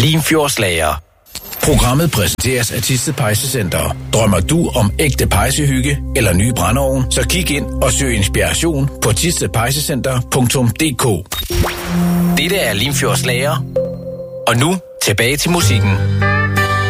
Limfjordslager. Programmet præsenteres af Thisted Pejsecenter. Drømmer du om ægte pejsehygge eller nye brændeovn, så kig ind og søg inspiration på thistedpejsecenter.dk. Dette er Limfjordslager. Og nu tilbage til musikken.